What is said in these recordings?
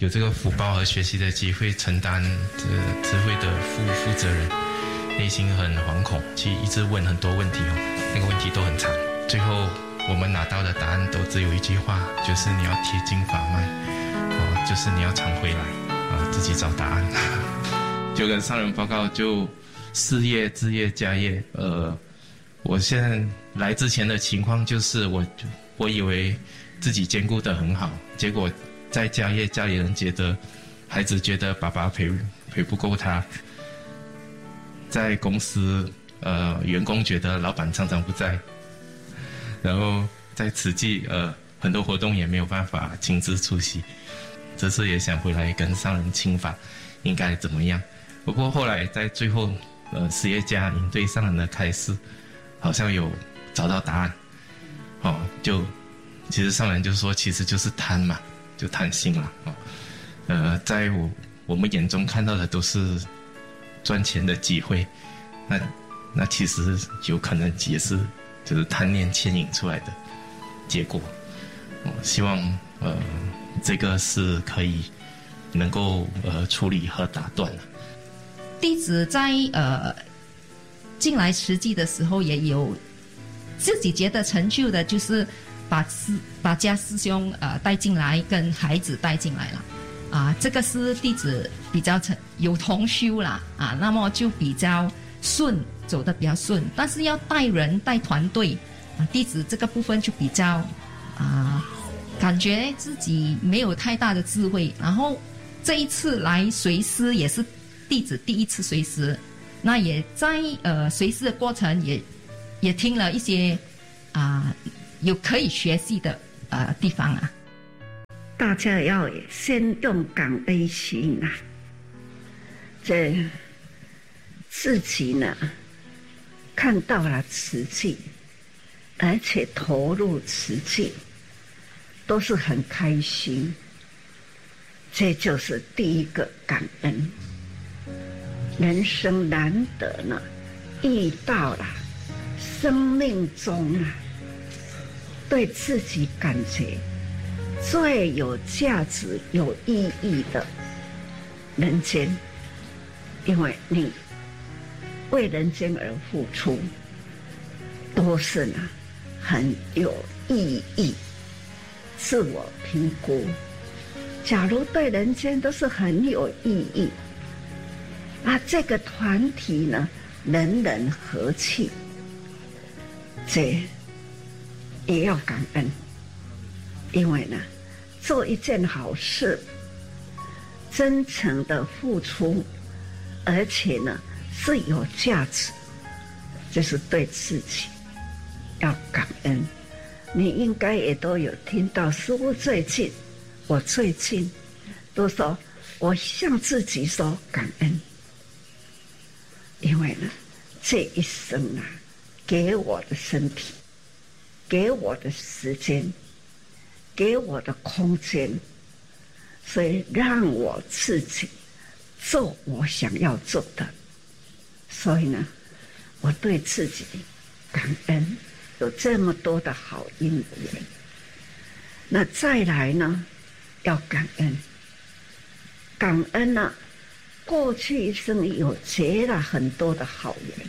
有这个福报和学习的机会，承担这智慧的负责人，内心很惶恐，去一直问很多问题那个问题都很长，最后我们拿到的答案都只有一句话，就是你要贴近法脉，就是你要常回来自己找答案。就跟上人报告，就事业、置业、家业，我现在来之前的情况就是我以为自己兼顾得很好，结果在家业，家里人觉得孩子觉得爸爸陪不够他，在公司员工觉得老板常常不在，然后在慈济很多活动也没有办法亲自出席，这次也想回来跟上人请法应该怎么样。不过后来在最后实业家营对上人的开示，好像有找到答案就其实上人就说其实就是贪嘛，就贪心了在我们眼中看到的都是赚钱的机会，那其实有可能也是就是贪念牵引出来的结果。希望这个是可以能够处理和打断了。 弟子在进来慈济的时候，也有自己觉得成就的，就是把家师兄带进来，跟孩子带进来了这个是弟子比较有同修啦那么就比较顺，走得比较顺。但是要带人带团队弟子这个部分就比较感觉自己没有太大的智慧。然后这一次来随师也是弟子第一次随师，那也在随师的过程也听了一些有可以学习的地方大家要先用感恩心这自己呢看到了慈济，而且投入慈济，都是很开心。这就是第一个感恩。人生难得呢，遇到了生命中对自己感觉最有价值、有意义的人间，因为你为人间而付出，都是很有意义。自我评估，假如对人间都是很有意义，这个团体人人和气，这也要感恩。因为做一件好事，真诚的付出，而且是有价值，就是对自己要感恩。你应该也都有听到师父我最近都说，我向自己说感恩，因为这一生给我的身体，给我的时间，给我的空间，所以让我自己做我想要做的。所以我对自己感恩，有这么多的好因缘。那再来要感恩。感恩过去一生有结了很多的好缘，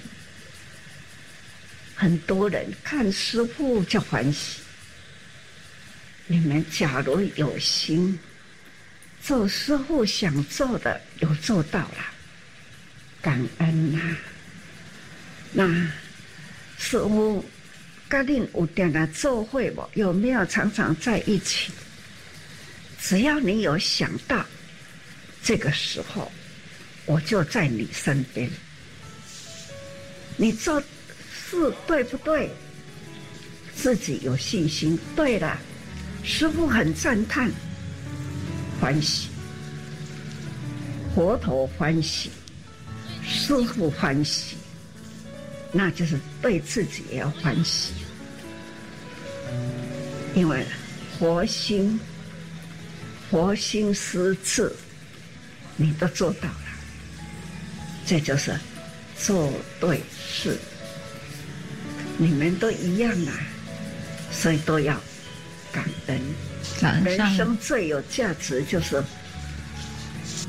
很多人看师父就欢喜。你们假如有心做师父想做的，有做到了，感恩那师父跟你有点做会不？有没有常常在一起？只要你有想到，这个时候我就在你身边。你做事对不对？自己有信心。对了，师父很赞叹，欢喜，佛陀欢喜，师父欢喜，那就是对自己也要欢喜。因为佛心施智，你都做到了，这就是做对事。你们都一样所以都要感恩。人生最有价值就是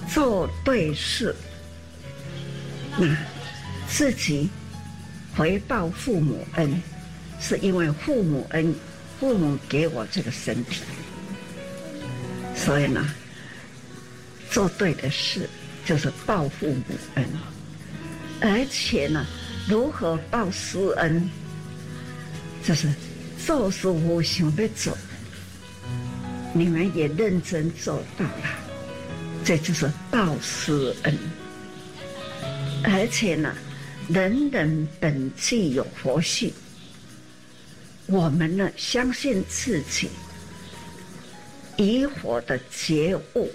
做对事，那自己回报父母恩，是因为父母恩，父母给我这个身体，所以呢，做对的事就是报父母恩，而且呢，如何报师恩，就是做师傅想要做，你们也认真做到了，这就是报师恩。而且呢，人人本具有佛性，我们呢相信自己以佛的觉悟，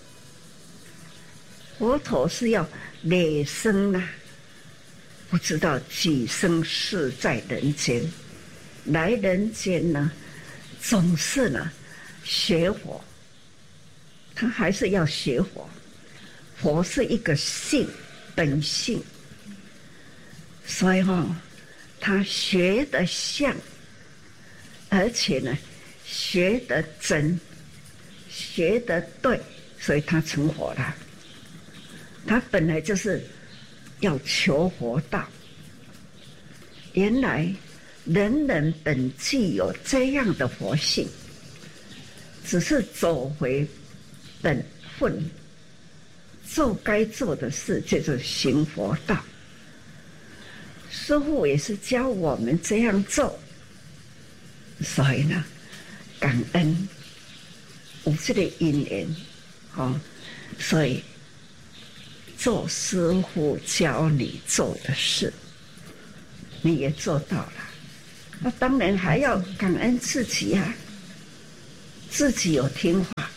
佛陀是要累生啊，不知道几生世在人间，来人间呢，总是呢学佛，他还是要学佛。佛是一个性，本性，所以他学得像，而且呢学得真，学得对，所以他成佛了。他本来就是要求佛道，原来人人本具有这样的佛性，只是走回本分，做该做的事，就是行佛道。师父也是教我们这样做，所以呢，感恩有这个因缘，所以做师父教你做的事，你也做到了。那当然还要感恩自己啊，自己有听话，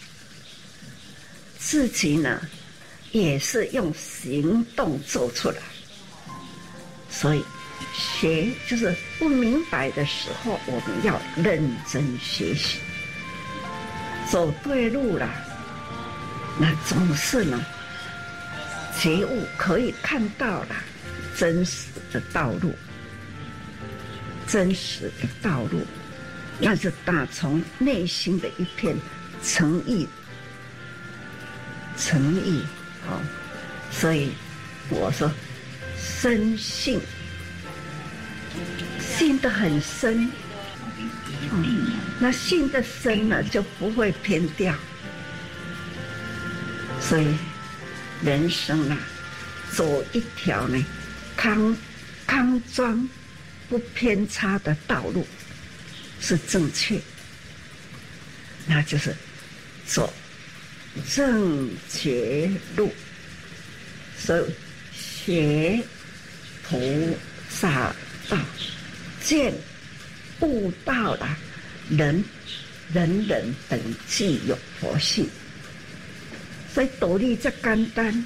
自己呢也是用行动做出来。所以学就是不明白的时候，我们要认真学习，走对路了，那总是呢觉悟可以看到了真实的道路，真实的道路，那是打从内心的一片诚意，诚意。所以我说深信，信得很深，那信得深了就不会偏掉。所以人生啊，走一条呢康庄不偏差的道路是正确，那就是走正觉路。所以学菩萨道，见悟道了，人人本具有佛性，所以道理这简单。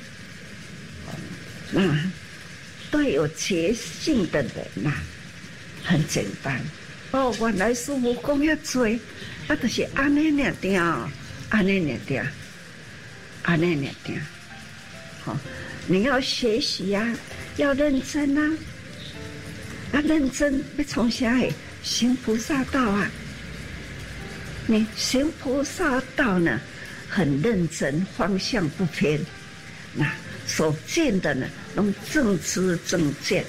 那对有觉性的人很简单。原来师父讲遐多，就是安尼尔定，安尼尔定，安尼尔定。你要学习啊，要认真啊！认真要从啥个行菩萨道啊？你行菩萨道呢，很认真，方向不偏，那所见的呢，拢正知正见，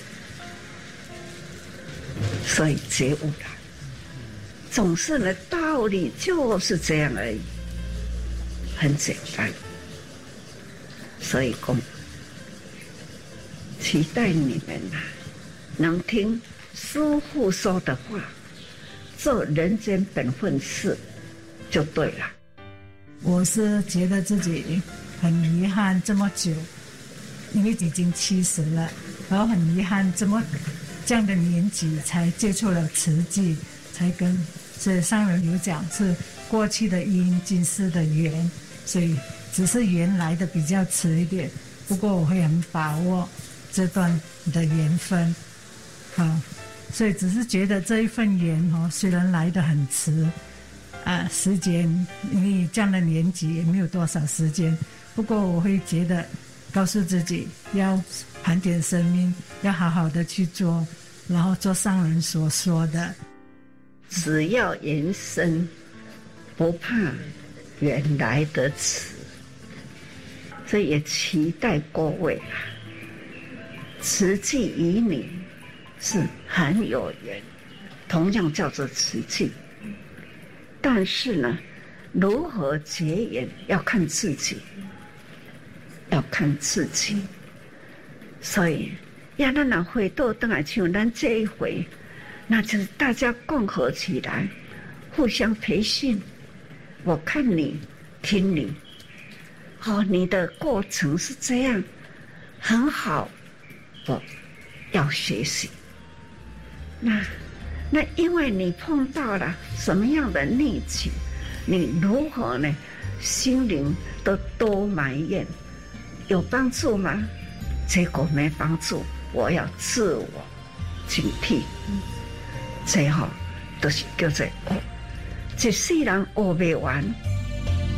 所以觉悟了。总是呢，道理就是这样而已，很简单。所以讲，期待你们能听师父说的话，做人间本分事，就对了。 我是觉得自己很遗憾，这么久，因为已经70了，然后很遗憾这样的年纪才接触了慈济，才跟这上人有讲是过去的因，今世的缘，所以只是缘来的比较迟一点，不过我会很把握这段的缘分，所以只是觉得这一份缘虽然来得很迟，时间因为这样的年纪也没有多少时间，不过我会觉得告诉自己要盘点生命，要好好的去做，然后做上人所说的， 只要缘深，不怕缘来得迟。 所以也期待各位啊，慈济与你是很有缘，同样叫做慈济。但是呢，如何结缘要看自己，要看自己。所以要咱若回到倒来像咱这一回，那就是大家共合起来，互相培训。我看你，听你，你的过程是这样，很好，我要学习。那因为你碰到了什么样的逆境，你如何呢？心灵都多埋怨，有帮助吗？结果没帮助，我要自我警惕。最后都是叫做学，一世人学不完。